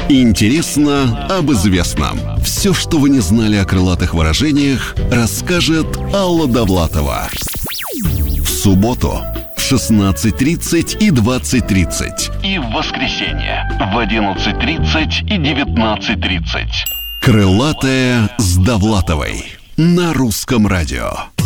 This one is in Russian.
Интересно об известном. Все, что вы не знали о крылатых выражениях, расскажет Алла Довлатова. В субботу в 16:30 и 20:30. И в воскресенье в 11:30 и 19:30. «Крылатая с Довлатовой» на Русском радио.